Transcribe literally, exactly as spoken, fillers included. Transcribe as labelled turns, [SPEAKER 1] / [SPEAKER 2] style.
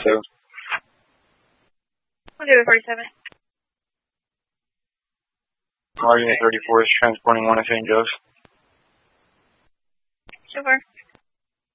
[SPEAKER 1] forty-seven.
[SPEAKER 2] I'll do it forty-seven.
[SPEAKER 1] R Unit thirty-four is transporting one to Saint Joe's.
[SPEAKER 2] Super.